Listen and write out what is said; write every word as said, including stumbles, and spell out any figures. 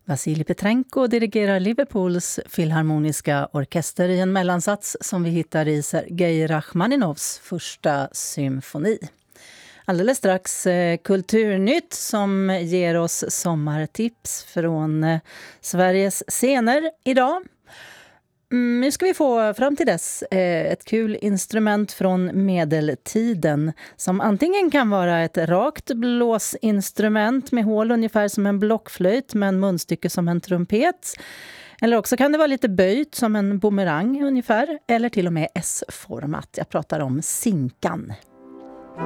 Vasilij Petrenko dirigerar Liverpools filharmoniska orkester i en mellansats som vi hittar i Sergej Rachmaninovs första symfoni. Alldeles strax eh, Kulturnytt som ger oss sommartips från eh, Sveriges scener idag. Mm, nu ska vi få fram till dess eh, ett kul instrument från medeltiden som antingen kan vara ett rakt blåsinstrument med hål ungefär som en blockflöjt med en munstycke som en trumpet. Eller också kan det vara lite böjt som en bumerang ungefär eller till och med S-format. Jag pratar om sinkan.